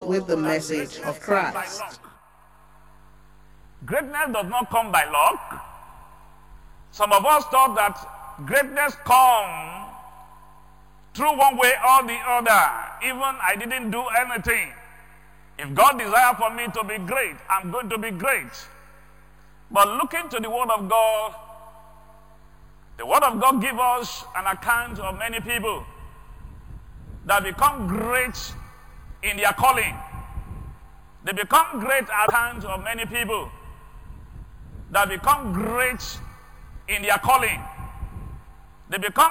with the message of Christ. Greatness does not come by luck. Some of us thought that greatness comes through one way or the other. Even I didn't do anything. If God desires for me to be great, I'm going to be great. But looking to the Word of God, the Word of God gives us an account of many people that become great in their calling. They become great account of many people that become great in their calling. They become